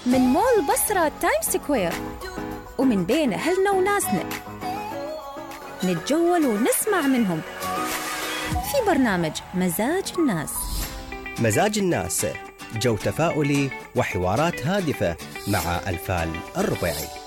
من مول بصرة تايم سكوير، ومن بين أهلنا وناسنا نتجول ونسمع منهم في برنامج مزاج الناس. مزاج الناس، جو تفاؤلي وحوارات هادفة مع ألفال الربيعي.